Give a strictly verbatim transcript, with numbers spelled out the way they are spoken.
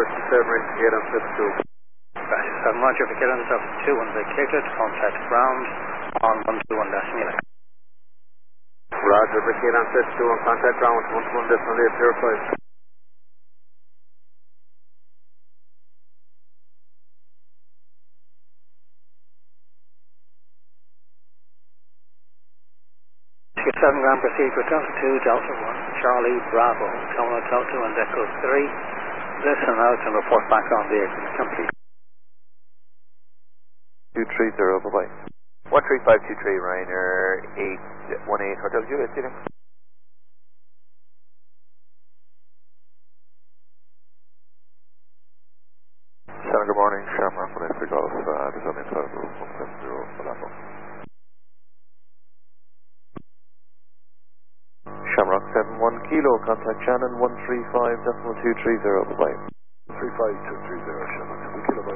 seven, Gate on Fifth two. Right, seven, Roger, Gate on Seven two, indicated, contact ground on one two one dash Munich. Roger, Gate on Fifth two, on contact ground one two one decimal eight zero five. seven ground, proceed with Delta two, Delta one, Charlie, Bravo, Kilo Delta and Echo three. Listen out and report back on the company. two three zero, bye-bye. one three five two three, Ryanair eight one eight, Hotel Juliet, Stephen. Seven, good morning, Shamrock, Malaysia Golf, uh, Design twelve, one seven zero, Malabo. Shamrock seven one Kilo, contact Shannon one three five decimal two three zero, bye-bye. three five two three zero, Shamrock seven Kilo.